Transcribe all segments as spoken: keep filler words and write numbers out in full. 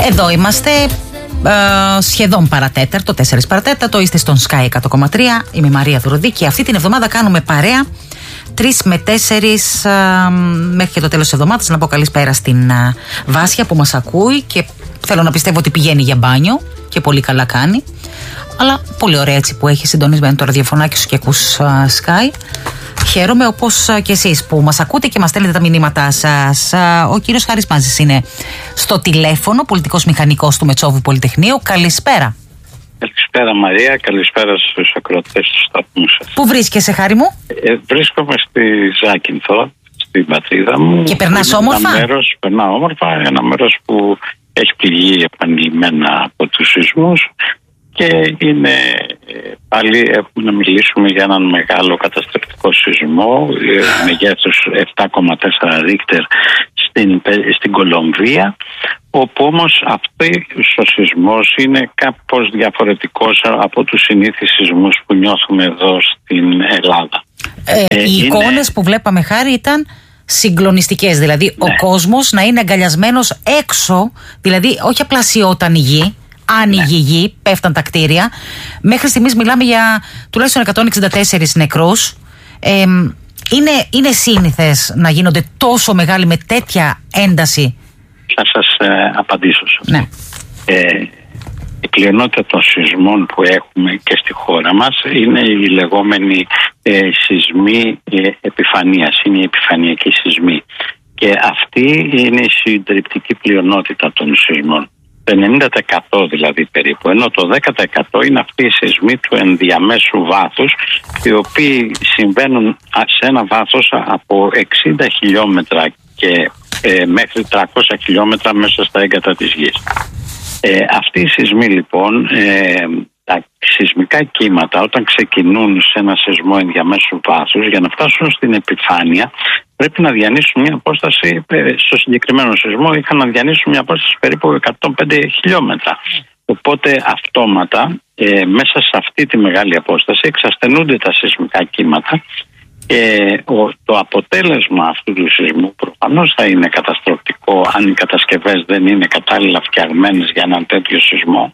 Εδώ είμαστε ε, σχεδόν παρατέταρτο, τέσσερις παρατέταρτο. Είστε στον Sky εκατό κόμμα τρία. Είμαι η Μαρία Δουρδή και αυτή την εβδομάδα κάνουμε παρέα τρεις με τέσσερις ε, μέχρι και το τέλος της εβδομάδας. Να πω καλησπέρα στην ε, Βάσια που μας ακούει και θέλω να πιστεύω ότι πηγαίνει για μπάνιο και πολύ καλά κάνει. Αλλά πολύ ωραία έτσι που έχει συντονισμένο το ραδιοφωνάκι σου και ακούς uh, Sky. Χαίρομαι όπως uh, και εσείς που μας ακούτε και μας στέλνετε τα μηνύματά σας. Uh, ο κύριος Χάρης Μάζης είναι στο τηλέφωνο, πολιτικός μηχανικός του Μετσόβου Πολυτεχνείου. Καλησπέρα. Καλησπέρα Μαρία, καλησπέρα στους ακροατές του σταθμού σας. Πού βρίσκεσαι, Χάρη μου? Ε, βρίσκομαι στη Ζάκυνθο, στην πατρίδα μου. Και περνάς όμορφα? Ένα μέρος, περνάω όμορφα, ένα μέρος που έχει πληγεί επανειλημμένα από τους σεισμούς. Και είναι πάλι έχουμε να μιλήσουμε για έναν μεγάλο καταστροφικό σεισμό μεγέθους επτά κόμμα τέσσερα Ρίκτερ στην, στην Κολομβία, όπου όμως αυτός ο σεισμός είναι κάπως διαφορετικός από τους συνήθεις σεισμούς που νιώθουμε εδώ στην Ελλάδα. Ε, ε, οι είναι... εικόνες που βλέπαμε, Χάρη, ήταν συγκλονιστικές, δηλαδή ναι. Ο κόσμος να είναι αγκαλιασμένος έξω, δηλαδή όχι απλά σιώταν η γη, άνοιγε η γη, πέφταν τα κτίρια. Μέχρι στιγμής μιλάμε για τουλάχιστον εκατόν εξήντα τέσσερις νεκρούς. Ε, είναι, είναι σύνηθες να γίνονται τόσο μεγάλοι με τέτοια ένταση? Θα σας ε, απαντήσω σε αυτό. Ναι. Ε, η πλειονότητα των σεισμών που έχουμε και στη χώρα μας είναι οι λεγόμενοι ε, σεισμοί ε, επιφανείας, είναι οι επιφανειακοί σεισμοί. Και αυτή είναι η συντριπτική πλειονότητα των σεισμών. Το ενενήντα τοις εκατό δηλαδή περίπου, ενώ το δέκα τοις εκατό είναι αυτοί οι σεισμοί του ενδιαμέσου βάθους, οι οποίοι συμβαίνουν σε ένα βάθος από εξήντα χιλιόμετρα και ε, μέχρι τριακόσια χιλιόμετρα μέσα στα έγκατα της γης. Ε, αυτοί οι σεισμοί λοιπόν, ε, τα σεισμικά κύματα όταν ξεκινούν σε ένα σεισμό ενδιαμέσου βάθους, για να φτάσουν στην επιφάνεια πρέπει να διανύσουν μια απόσταση, στο συγκεκριμένο σεισμό είχαν να διανύσουν μια απόσταση περίπου εκατόν πέντε χιλιόμετρα. Οπότε αυτόματα ε, μέσα σε αυτή τη μεγάλη απόσταση εξασθενούνται τα σεισμικά κύματα και ο, το αποτέλεσμα αυτού του σεισμού προφανώς θα είναι καταστροφικό αν οι κατασκευές δεν είναι κατάλληλα φτιαγμένες για έναν τέτοιο σεισμό,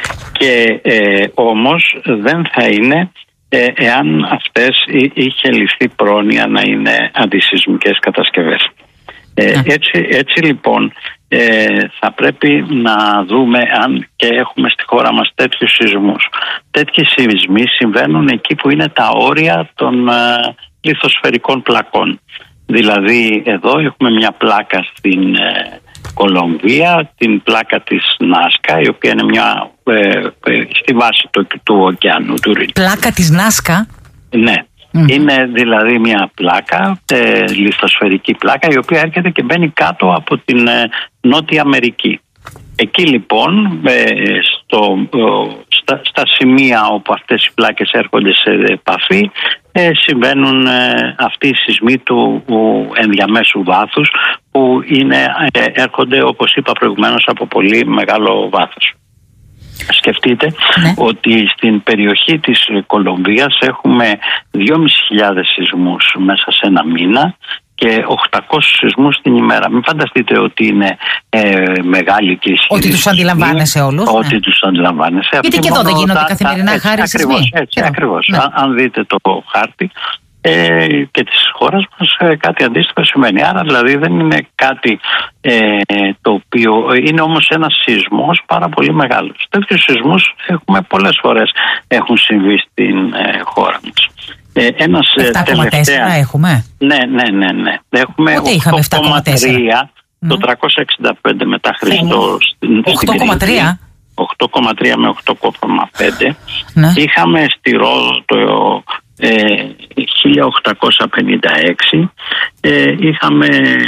και ε, όμως δεν θα είναι Ε, εάν αυτές είχε ληφθεί πρόνοια να είναι αντισεισμικές κατασκευές. Ε, έτσι, έτσι λοιπόν ε, θα πρέπει να δούμε αν και έχουμε στη χώρα μας τέτοιους σεισμούς. Τέτοιοι σεισμοί συμβαίνουν εκεί που είναι τα όρια των ε, λιθοσφαιρικών πλακών. Δηλαδή εδώ έχουμε μια πλάκα στην ε, Κολομβία, την πλάκα της Νάσκα, η οποία είναι μια ε, ε, στη βάση του, του ωκεανού του Ρήνου. Πλάκα της Νάσκα? Ναι. Mm. Είναι δηλαδή μια πλάκα, ε, λιθοσφαιρική πλάκα, η οποία έρχεται και μπαίνει κάτω από την ε, Νότια Αμερική. Εκεί λοιπόν ε, στο, ε, στα, στα σημεία όπου αυτές οι πλάκες έρχονται σε επαφή ε, συμβαίνουν ε, αυτοί οι σεισμοί του ε, ενδιαμέσου βάθους, που είναι, ε, έρχονται όπως είπα προηγουμένως από πολύ μεγάλο βάθος. Σκεφτείτε ναι. ότι στην περιοχή της Κολομβίας έχουμε δυόμισι χιλιάδες σεισμούς μέσα σε ένα μήνα και οκτακόσιους σεισμούς την ημέρα. Μην φανταστείτε ότι είναι ε, μεγάλη και ισχυρή. Ότι τους αντιλαμβάνεσαι όλους. Ότι ναι. τους αντιλαμβάνεσαι. Γιατί και εδώ δεν γίνονται καθημερινά χάρη σεισμοί. Ακριβώς, έτσι, ακριβώς. Ναι. Αν, αν δείτε το χάρτη ε, και της χώρας μας ε, κάτι αντίστοιχο σημαίνει. Άρα δηλαδή δεν είναι κάτι ε, το οποίο είναι όμως ένας σεισμός πάρα πολύ μεγάλος. Τέτοιους σεισμούς έχουμε πολλές φορές έχουν συμβεί στην ε, χώρα μας. Ε, ένας επτά κόμμα τέσσερα έχουμε. Ναι, ναι, ναι, ναι. Έχουμε οκτώ κόμμα τρία το τριακόσια εξήντα πέντε μετά Χριστό. οκτώ κόμμα τρία οκτώ κόμμα τρία με οκτώ κόμμα πέντε. Ναι. Είχαμε στη Ρόδο το ε, χίλια οκτακόσια πενήντα έξι. Ε, είχαμε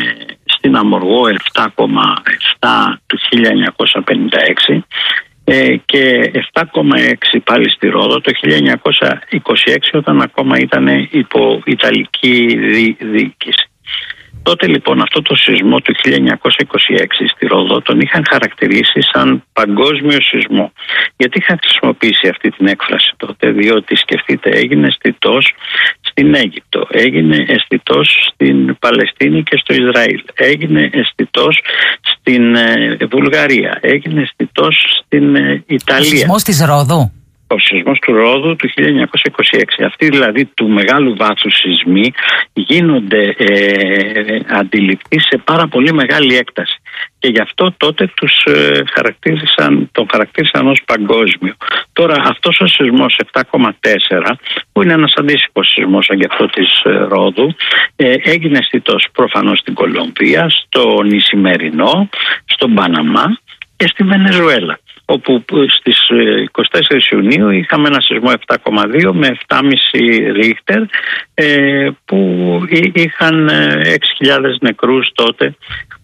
στην Αμοργό επτά κόμμα επτά του χίλια εννιακόσια πενήντα έξι. Ε, και επτά κόμμα έξι πάλι στη Ρόδο το χίλια εννιακόσια είκοσι έξι, όταν ακόμα ήταν υπό Ιταλική διοίκηση. Τότε λοιπόν αυτό το σεισμό του χίλια εννιακόσια είκοσι έξι στη Ρόδο τον είχαν χαρακτηρίσει σαν παγκόσμιο σεισμό. Γιατί είχαν χρησιμοποιήσει αυτή την έκφραση τότε? Διότι σκεφτείτε, έγινε αισθητός στην Αίγυπτο, έγινε αισθητός στην Παλαιστίνη και στο Ισραήλ, έγινε αισθητός στην ε, Βουλγαρία, έγινε αισθητός στην ε, Ιταλία. Ο σεισμός της Ρόδου. Ο σεισμός του Ρόδου του χίλια εννιακόσια είκοσι έξι. Αυτοί δηλαδή του μεγάλου βάθους σεισμοί γίνονται ε, αντιληπτοί σε πάρα πολύ μεγάλη έκταση. Και γι' αυτό τότε τους ε, χαρακτήρισαν, τον χαρακτήρισαν ως παγκόσμιο. Τώρα αυτός ο σεισμός επτά κόμμα τέσσερα, που είναι ένας αντίστοιχος σεισμός σαν και αυτό της ε, Ρόδου, ε, έγινε αισθητός προφανώς στην Κολομβία, στο Ισημερινό, στον Παναμά και στη Βενεζουέλα, όπου στις είκοσι τέσσερις Ιουνίου είχαμε ένα σεισμό επτά κόμμα δύο με επτά κόμμα πέντε ρίχτερ, ε, που είχαν έξι χιλιάδες νεκρούς τότε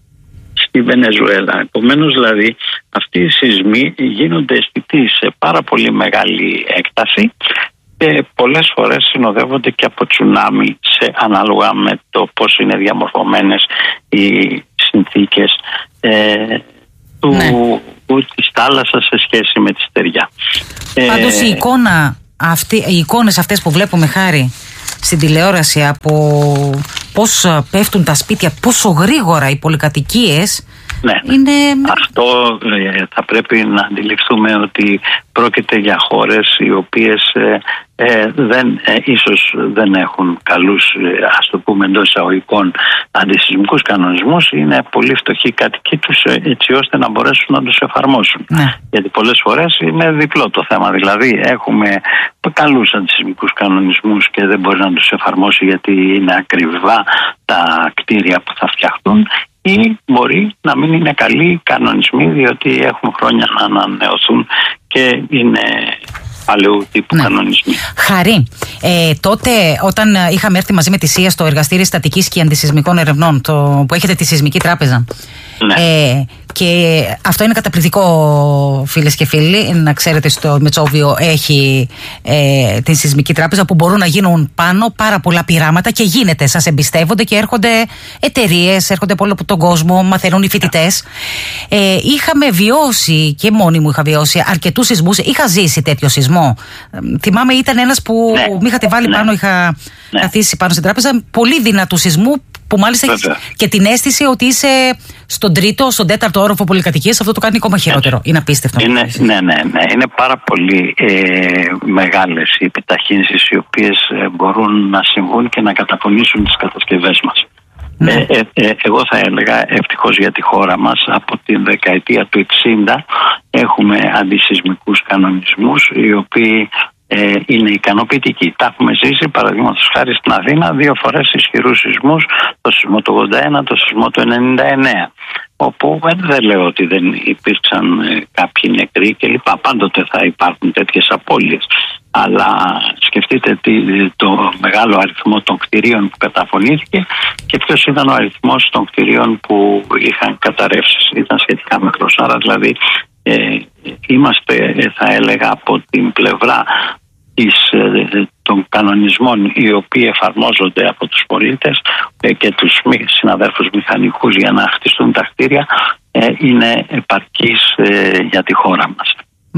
στη Βενεζουέλα. Επομένως δηλαδή αυτοί οι σεισμοί γίνονται αισθητοί σε πάρα πολύ μεγάλη έκταση και πολλές φορές συνοδεύονται και από τσουνάμι, σε, ανάλογα με το πώς είναι διαμορφωμένες οι συνθήκες ε, του, ναι. της θάλασσας σε σχέση με τη στεριά. Πάντως ε, η εικόνα αυτή, οι εικόνες αυτές που βλέπουμε, Χάρη, στην τηλεόραση, από πώς πέφτουν τα σπίτια, πόσο γρήγορα οι πολυκατοικίες, ναι, είναι... Αυτό ε, θα πρέπει να αντιληφθούμε ότι πρόκειται για χώρες οι οποίες ε, ε, δεν, ε, ίσως δεν έχουν καλούς, ε, ας το πούμε εντός εισαγωγικών, αντισυσμικούς κανονισμούς. Είναι πολύ φτωχοί οι κατοικοί τους, ε, έτσι ώστε να μπορέσουν να τους εφαρμόσουν. Ναι. Γιατί πολλές φορές είναι διπλό το θέμα. Δηλαδή έχουμε καλούς αντισυσμικούς κανονισμούς και δεν μπορεί να τους εφαρμόσει γιατί είναι ακριβά τα κτίρια που θα φτιαχτούν, ή μπορεί να μην είναι καλοί οι κανονισμοί διότι έχουν χρόνια να ανανεωθούν και είναι παλαιού τύπου, ναι, κανονισμοί. Χαρή, ε, τότε όταν είχαμε έρθει μαζί με τη ΣΥΑ στο εργαστήριο στατικής και αντισυσμικών ερευνών, το, που έχετε τη Σεισμική Τράπεζα, ναι, ε, και αυτό είναι καταπληκτικό, φίλες και φίλοι, να ξέρετε, στο Μετσόβιο έχει ε, την Σεισμική Τράπεζα που μπορούν να γίνουν πάνω πάρα πολλά πειράματα και γίνεται, σας εμπιστεύονται και έρχονται εταιρείες, έρχονται από όλο τον κόσμο, μαθαίνουν οι φοιτητές. Ε, είχαμε βιώσει, και μόνη μου είχα βιώσει, αρκετούς σεισμούς, είχα ζήσει τέτοιο σεισμό. Θυμάμαι ήταν ένας που ναι, με είχατε βάλει, ναι, πάνω, είχα ναι. καθίσει πάνω στην τράπεζα, πολύ δυνατού σεισμού, που μάλιστα έχεις και την αίσθηση ότι είσαι στον τρίτο, στον τέταρτο όροφο πολυκατοικίας. Αυτό το κάνει ακόμα χειρότερο. Έτσι. Είναι απίστευτο. Είναι, ναι, ναι, ναι. Είναι πάρα πολύ ε, μεγάλες οι επιταχύνσεις οι οποίες ε, μπορούν να συμβούν και να καταπονήσουν τις κατασκευές μας. Ναι. Ε, ε, ε, εγώ θα έλεγα, ευτυχώς για τη χώρα μας, από την δεκαετία του εξήντα έχουμε αντισυσμικούς κανονισμούς οι οποίοι Ε, είναι ικανοποιητικοί. Τα έχουμε ζήσει, παραδείγματος χάρη στην Αθήνα, δύο φορές ισχυρούς σεισμούς, το σεισμό του ογδόντα ένα, το σεισμό του ενενήντα εννέα, όπου ε, δεν λέω ότι δεν υπήρξαν ε, κάποιοι νεκροί κλπ. Πάντοτε θα υπάρχουν τέτοιες απώλειες. Αλλά σκεφτείτε τι, το μεγάλο αριθμό των κτηρίων που καταφωνήθηκε και ποιος ήταν ο αριθμός των κτηρίων που είχαν καταρρεύσεις. Ήταν σχετικά μικρός. Άρα δηλαδή ε, είμαστε, θα έλεγα, από την πλευρά της, των κανονισμών οι οποίοι εφαρμόζονται από τους πολίτες και τους συναδέλφους μηχανικούς για να χτιστούν τα κτίρια, είναι επαρκής για τη χώρα μας.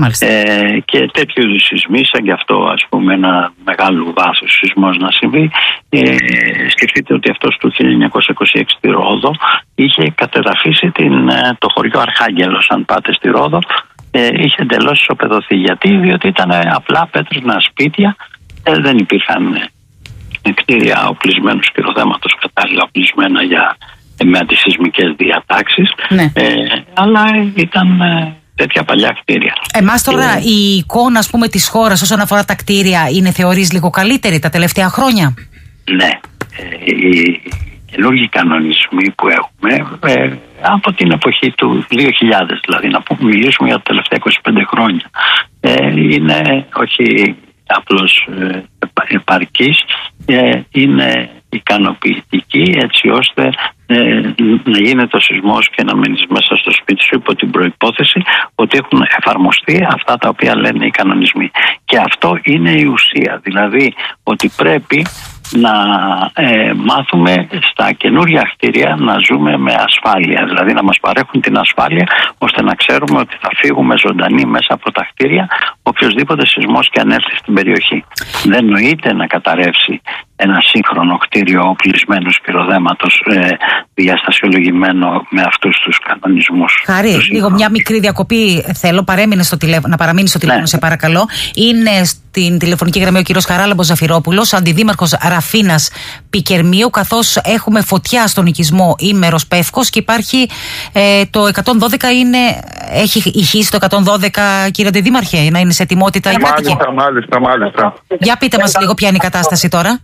Ε, και τέτοιου είδους σεισμοί, σαν και αυτό, ας πούμε, ένα μεγάλο βάθος σεισμός να συμβεί, ε, σκεφτείτε ότι αυτός του χίλια εννιακόσια είκοσι έξι στη Ρόδο είχε κατεδαφίσει την, το χωριό Αρχάγγελος. Αν πάτε στη Ρόδο, ε, είχε εντελώς ισοπεδωθεί. Γιατί? Διότι ήταν απλά πέτρινα σπίτια, ε, δεν υπήρχαν ε, κτίρια οπλισμένου σκηροθέματος κατάλληλα οπλισμένα για, ε, με αντισυσμικές διατάξεις, ναι. ε, αλλά ήταν ε, τέτοια παλιά κτίρια. Εμάς τώρα ε, η εικόνα, ας πούμε, της χώρας όσον αφορά τα κτίρια είναι, θεωρείς, λίγο καλύτερη τα τελευταία χρόνια? Ναι. Ε, οι καινούργιοι κανονισμοί που έχουμε ε, από την εποχή του δύο χιλιάδες, δηλαδή να πούμε, μιλήσουμε για τα τελευταία είκοσι πέντε χρόνια, ε, είναι όχι απλώς ε, επαρκής, ε, είναι ικανοποιητική, έτσι ώστε ε, να γίνεται ο σεισμός και να μείνεις μέσα στο σπίτι σου υπό την προϋπόθεση ότι έχουν εφαρμοστεί αυτά τα οποία λένε οι κανονισμοί. Και αυτό είναι η ουσία, δηλαδή ότι πρέπει να ε, μάθουμε στα καινούρια κτίρια να ζούμε με ασφάλεια. Δηλαδή να μας παρέχουν την ασφάλεια ώστε να ξέρουμε ότι θα φύγουμε ζωντανοί μέσα από τα κτίρια οποιοσδήποτε σεισμός και αν έρθει στην περιοχή. Δεν νοείται να καταρρεύσει ένα σύγχρονο κτίριο οπλισμένου σπυροδέματος ε, διαστασιολογημένο με αυτούς τους κανονισμούς. Χάρη, λίγο μια μικρή διακοπή θέλω. Παρέμεινε στο τηλέφωνο, να παραμείνει στο τηλέφωνο, ναι. Σε παρακαλώ. Είναι στην τηλεφωνική γραμμή ο κύριος Χαράλαμπος Ζαφυρόπουλος, αντιδήμαρχος Ραφίνας Πικερμείου, καθώς έχουμε φωτιά στον οικισμό Ήμερος Πεύκος και υπάρχει ε, το εκατόν δώδεκα. Είναι, έχει ηχήσει το εκατόν δώδεκα, κύριε Αντιδήμαρχε, να είναι σε ετοιμότητα? Μάλιστα, μάλιστα, μάλιστα. Για πείτε μας λίγο ποια είναι η κατάσταση τώρα.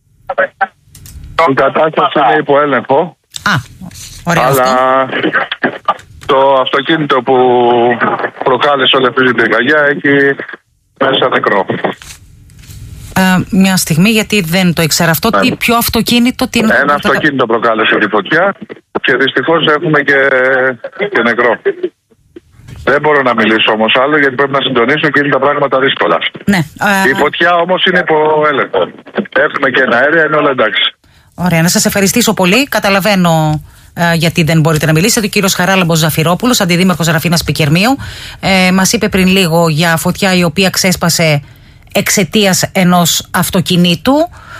Η κατάσταση είναι υπό έλεγχο. Α, ωραία. Αλλά αυτό. Το αυτοκίνητο που προκάλεσε όλη αυτή την πυρκαγιά έχει μέσα νεκρό. Ε, μια στιγμή, γιατί δεν το ήξερα αυτό. Ναι. Τι, ποιο αυτοκίνητο, τι... Ένα αυτοκίνητο προκάλεσε τη φωτιά και δυστυχώς έχουμε και, και νεκρό. Δεν μπορώ να μιλήσω όμως άλλο γιατί πρέπει να συντονίσω και είναι τα πράγματα δύσκολα. Ναι. Η φωτιά όμως είναι υπό έλεγχο. Έχουμε και ένα αέρια, είναι όλα εντάξει. Ωραία, να σας ευχαριστήσω πολύ. Καταλαβαίνω ε, γιατί δεν μπορείτε να μιλήσετε. Ο κύριος Χαράλαμπος Ζαφυρόπουλος, αντιδήμαρχος Ραφίνας Πικερμείου, ε, μας είπε πριν λίγο για φωτιά η οποία ξέσπασε εξαιτίας ενός αυτοκινήτου.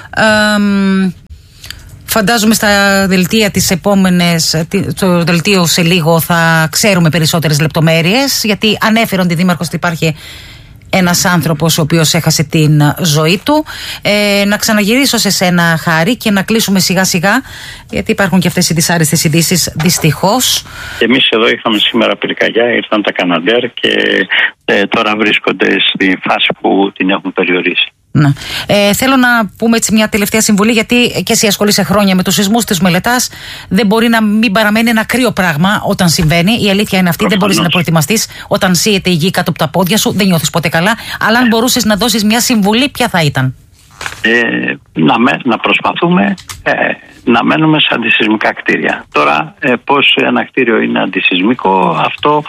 Ε, Φαντάζομαι στα δελτία τις επόμενες, το δελτίο σε λίγο θα ξέρουμε περισσότερες λεπτομέρειες, γιατί ανέφερε ο αντιδήμαρχος ότι υπάρχει ένας άνθρωπος ο οποίος έχασε την ζωή του. Ε, να ξαναγυρίσω σε σένα, Χάρη, και να κλείσουμε σιγά σιγά, γιατί υπάρχουν και αυτές οι δυσάρεστες ειδήσεις, δυστυχώς. Εμείς εδώ είχαμε σήμερα πυρκαγιά, ήρθαν τα Καναντέρ και ε, τώρα βρίσκονται στη φάση που την έχουν περιορίσει. Ναι. Ε, θέλω να πούμε έτσι μια τελευταία συμβουλή, γιατί και εσύ ασχολείσαι χρόνια με τους σεισμούς, τις μελετάς. Δεν μπορεί να μην παραμένει ένα κρύο πράγμα όταν συμβαίνει. Η αλήθεια είναι αυτή. Προφανώς. Δεν μπορείς να προετοιμαστείς όταν σύεται η γη κάτω από τα πόδια σου. Δεν νιώθεις ποτέ καλά. Αλλά αν μπορούσες να δώσεις μια συμβουλή, ποια θα ήταν? Ε, να, με, να προσπαθούμε ε, να μένουμε σε αντισεισμικά κτίρια. Τώρα, ε, πώς ένα κτίριο είναι αντισεισμικό, αυτό.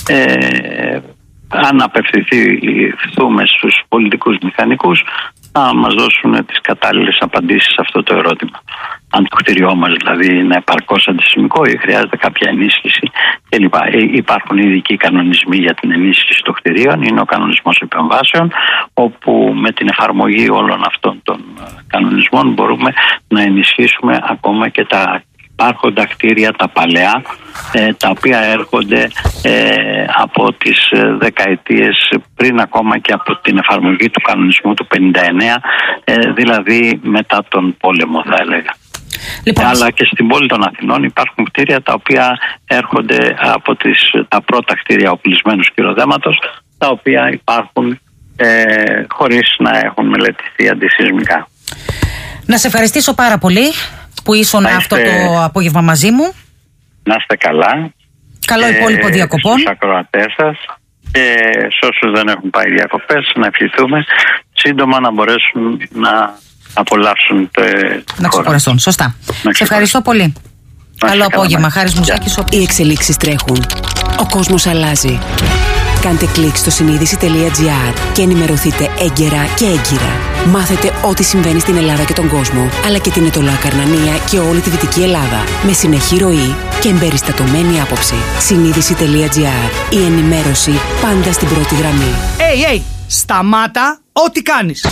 Ε, αν απευθυνθούμε στους πολιτικούς μηχανικούς θα μας δώσουν τις κατάλληλες απαντήσεις σε αυτό το ερώτημα. Αν το κτίριό μας δηλαδή είναι επαρκώς αντισεισμικό ή χρειάζεται κάποια ενίσχυση κλπ. Υπάρχουν ειδικοί κανονισμοί για την ενίσχυση των κτιρίων, είναι ο κανονισμός επεμβάσεων, όπου με την εφαρμογή όλων αυτών των κανονισμών μπορούμε να ενισχύσουμε ακόμα και τα υπάρχοντα κτίρια, τα παλαιά, ε, τα οποία έρχονται ε, από τις δεκαετίες πριν ακόμα και από την εφαρμογή του κανονισμού του πενήντα εννέα, ε, δηλαδή μετά τον πόλεμο θα έλεγα. Λοιπόν, αλλά και στην πόλη των Αθηνών υπάρχουν κτίρια τα οποία έρχονται από τις, τα πρώτα κτίρια οπλισμένου σκυροδέματος, τα οποία υπάρχουν ε, χωρίς να έχουν μελετηθεί αντισεισμικά. Να σε ευχαριστήσω πάρα πολύ που ήσουν είστε, αυτό το απόγευμα μαζί μου. Να είστε καλά. Καλό υπόλοιπο ε, διακοπών. Στους ακροατές σας και σε όσους δεν έχουν πάει διακοπές, να ευχηθούμε σύντομα να μπορέσουν να απολαύσουν το να ξεκουραστούν, σωστά. Να σε ευχαριστώ πολύ. Να Καλό απόγευμα, Χάρης Μουζάκης. Οι εξελίξεις τρέχουν. Ο κόσμος αλλάζει. Κάντε κλικ στο συνείδηση τελεία τζι άρ και ενημερωθείτε έγκαιρα και έγκυρα. Μάθετε ό,τι συμβαίνει στην Ελλάδα και τον κόσμο, αλλά και την Ετωλά Καρνανία και όλη τη Δυτική Ελλάδα, με συνεχή ροή και εμπεριστατωμένη άποψη. συνείδηση τελεία τζι άρ. Η ενημέρωση πάντα στην πρώτη γραμμή. Hey, hey, σταμάτα ό,τι κάνεις.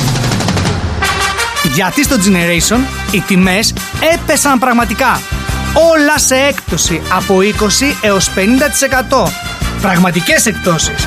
Γιατί στο Generation οι τιμές έπεσαν πραγματικά. Όλα σε έκπτωση από είκοσι έως πενήντα τοις εκατό. Πραγματικές εκπτώσεις.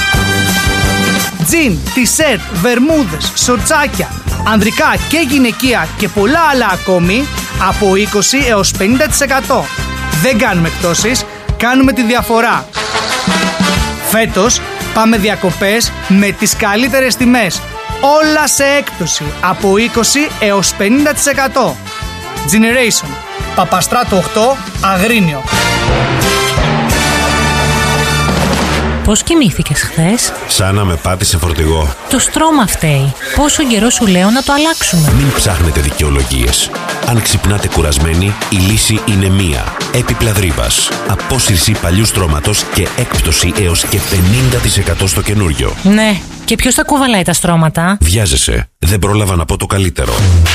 Τζιν, τισέρτ, βερμούδες, σορτσάκια, ανδρικά και γυναικεία και πολλά άλλα ακόμη από είκοσι έως πενήντα τοις εκατό. Δεν κάνουμε εκπτώσεις, κάνουμε τη διαφορά. Φέτος πάμε διακοπές με τις καλύτερες τιμές. Όλα σε έκπτωση από είκοσι έως πενήντα τοις εκατό. Generation, Παπαστράτου οκτώ, Αγρίνιο. Πώς κοιμήθηκες χθες? Σαν να με πάτησε φορτηγό. Το στρώμα φταίει. Πόσο καιρό σου λέω να το αλλάξουμε. Μην ψάχνετε δικαιολογίες. Αν ξυπνάτε κουρασμένοι, η λύση είναι μία. Έπιπλα Δρύβας. Απόσυρση παλιού στρώματος και έκπτωση έως και πενήντα τοις εκατό στο καινούριο. Ναι. Και ποιος θα κουβαλάει τα στρώματα? Βιάζεσαι. Δεν πρόλαβα να πω το καλύτερο.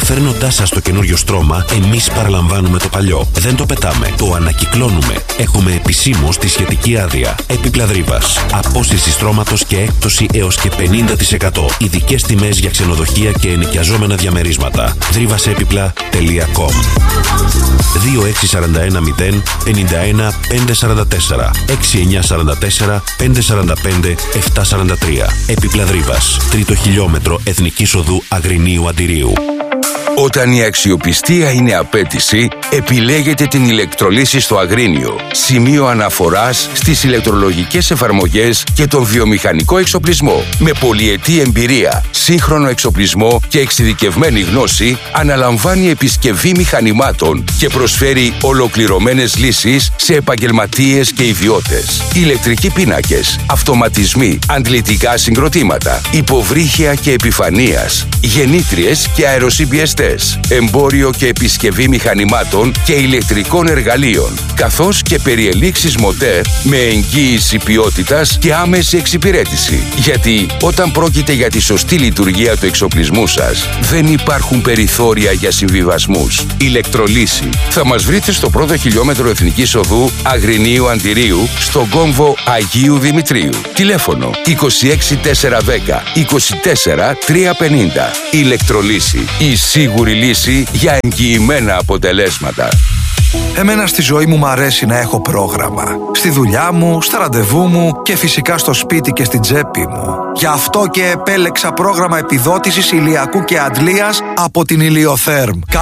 Φέρνοντάς σας το καινούριο στρώμα, εμείς παραλαμβάνουμε το παλιό. Δεν το πετάμε, το ανακυκλώνουμε. Έχουμε επισήμως τη σχετική άδεια. Έπιπλα Δρύβας. Απόσυρση στρώματος και έκπτωση έως και πενήντα τοις εκατό. Ειδικές τιμές για ξενοδοχεία και ενοικιαζόμενα διαμερίσματα. δρύβασέπιπλα τελεία κομ. δύο έξι τέσσερα ένα μηδέν πέντε ένα πέντε τέσσερα τέσσερα έξι εννιά τέσσερα τέσσερα πέντε τέσσερα πέντε επτά τέσσερα τρία. Έπιπλα Δρύβας. Τρίτο χιλιόμετρο Εθνικής Οδού Αγρινίου Αντιρίου. Όταν η αξιοπιστία είναι απέτηση, επιλέγετε την ηλεκτρολύση στο Αγρίνιο. Σημείο αναφοράς στις ηλεκτρολογικές εφαρμογές και τον βιομηχανικό εξοπλισμό. Με πολυετή εμπειρία, σύγχρονο εξοπλισμό και εξειδικευμένη γνώση, αναλαμβάνει επισκευή μηχανημάτων και προσφέρει ολοκληρωμένες λύσεις σε επαγγελματίες και ιδιώτες. Ηλεκτρικοί πίνακες, αυτοματισμοί, αντλητικά συγκροτήματα, υποβρύχια και επιφανείας, γεννήτριες και αεροσυμπιεστές, εμπόριο και επισκευή μηχανημάτων και ηλεκτρικών εργαλείων, καθώς και περιελήξεις μοτέρ με εγγύηση ποιότητας και άμεση εξυπηρέτηση. Γιατί όταν πρόκειται για τη σωστή λειτουργία του εξοπλισμού σας, δεν υπάρχουν περιθώρια για συμβιβασμούς. Ηλεκτρολύση. Θα μας βρείτε στο πρώτο χιλιόμετρο Εθνικής Οδού Αγρινίου Αντιρίου, στον κόμβο Αγίου Δημητρίου. Τηλέφωνο είκοσι έξι τετρακόσια δέκα είκοσι τέσσερα τριακόσια πενήντα. Ηλεκτρολύση. Η σίγουρη λύση για εγγυημένα αποτελέσματα. Εμένα στη ζωή μου μ' αρέσει να έχω πρόγραμμα. Στη δουλειά μου, στα ραντεβού μου και φυσικά στο σπίτι και στην τσέπη μου. Γι' αυτό και επέλεξα πρόγραμμα επιδότησης ηλιακού και αντλίας από την Ηλιοθέρμ.